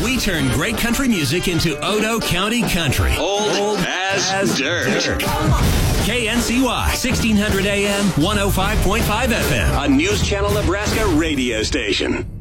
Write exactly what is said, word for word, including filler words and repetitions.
We turn great country music into Odo County country. Old, Old as, as dirt. dirt. K N C Y, sixteen hundred A M, one oh five point five F M. A News Channel Nebraska radio station.